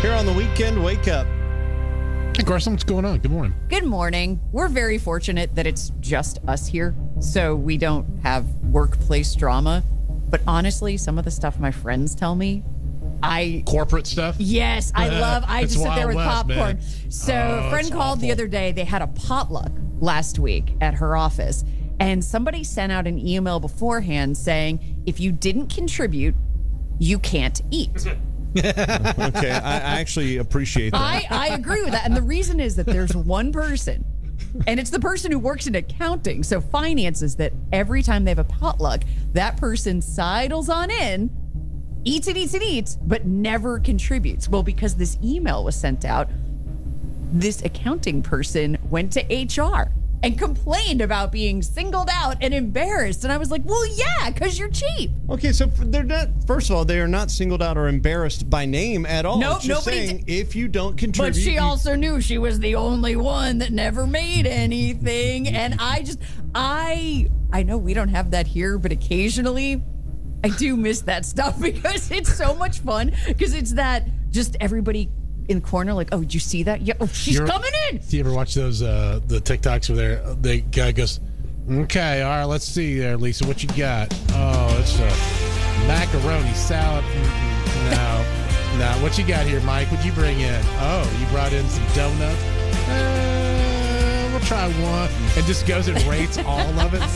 Here on the Weekend Wake Up. Hey, Carson, what's going on? Good morning. Good morning. We're very fortunate that it's just us here, so we don't have workplace drama. But honestly, some of the stuff my friends tell me, Corporate stuff? Yes, I It's just sit there Wild with West, popcorn. man. So Oh, a friend it's called the awful. other day. They had a potluck last week at her office, and somebody sent out an email beforehand saying, if you didn't contribute, you can't eat. Okay, I actually appreciate that. I agree with that. And the reason is that there's one person, and it's the person who works in accounting, so finances, that every time they have a potluck, that person sidles on in, eats, but never contributes. Well, because this email was sent out, this accounting person went to HR and complained about being singled out and embarrassed. And I was like, well, yeah, because you're cheap. Okay, so they're not. First of all, they are not singled out or embarrassed by name at all. Nope, It's just nobody saying if you don't contribute, But she you- also knew she was the only one that never made anything. And I know we don't have that here, but occasionally I do miss that stuff because it's so much fun. Because it's that just everybody in the corner like, oh, did you see that? Yeah, oh, she's coming in. Do you ever watch those, the TikToks where the guy goes, okay, all right, let's see there, Lisa, what you got? Oh, it's a macaroni salad. No. What you got here, Mike? What'd you bring in? Oh, you brought in some donuts? We'll try one. And just goes and rates all of it.